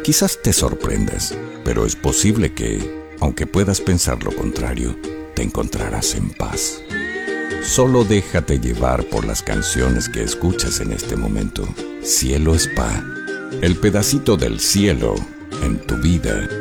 Quizás te sorprendas, pero es posible que, aunque puedas pensar lo contrario, te encontrarás en paz. Solo déjate llevar por las canciones que escuchas en este momento. Cielo Spa, el pedacito del cielo en tu vida.